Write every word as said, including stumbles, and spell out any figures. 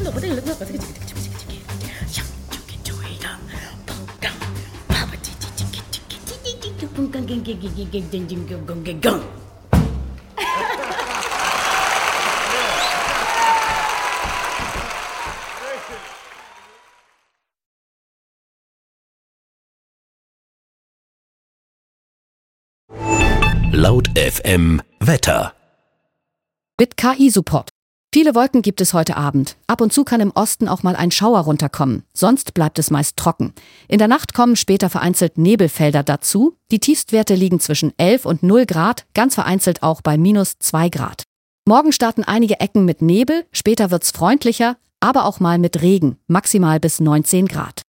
Laut F M Wetter. Mit K I-Support. Viele Wolken gibt es heute Abend. Ab und zu kann im Osten auch mal ein Schauer runterkommen. Sonst bleibt es meist trocken. In der Nacht kommen später vereinzelt Nebelfelder dazu. Die Tiefstwerte liegen zwischen elf und null Grad, ganz vereinzelt auch bei minus zwei Grad. Morgen starten einige Ecken mit Nebel, später wird's freundlicher, aber auch mal mit Regen, maximal bis neunzehn Grad.